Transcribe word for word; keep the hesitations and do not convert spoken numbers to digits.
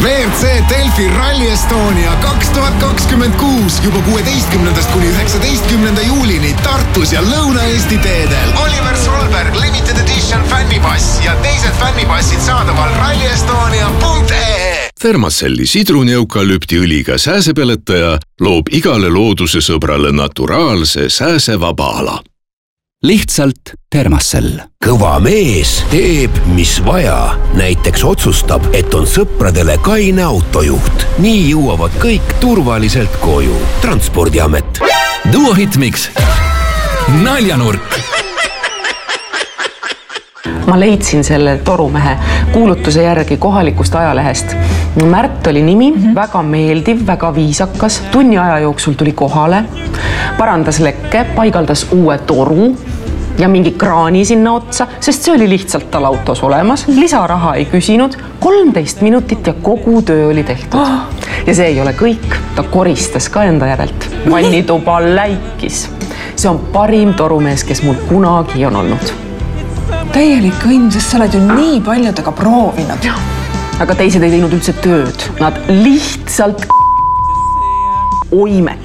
V R C Delfi Rally Estonia kaks tuhat kakskümmend kuus juba kuueteistkümnendast kuni üheksateistkümnenda juulini Tartus ja Lõuna-Eesti teedel. Oliver Solberg Limited Edition fännipass ja teised fännipassid saadaval rally estonia punkt ee. Thermacelli sidrunieukalüptiõliga sääsepeletaja loob igale looduse sõbrale naturaalse sääsevaba ala. Lihtsalt Thermacell. Kõva mees teeb, mis vaja. Näiteks otsustab, et on sõpradele kaine autojuht. Nii jõuavad kõik turvaliselt koju. Transpordiamet. Duohitmix. Naljanurk. Ma leidsin selle torumehe kuulutuse järgi kohalikust ajalehest. Märt oli nimi, väga meeldiv, väga viisakas. Tunni aja jooksul tuli kohale, parandas lekke, paigaldas uue toru ja mingi kraani sinna otsa, sest see oli lihtsalt tal autos olemas. Lisaraha ei küsinud, kolmteist minutit ja kogu töö oli tehtud. Ja see ei ole kõik, ta koristas ka enda järelt. Vannituba läikis. See on parim torumees, kes mul kunagi on olnud. Täielik õnn, sest sa oled ju nii paljudega proovinud. Aga teised ei teinud üldse tööd. Nad lihtsalt oimet.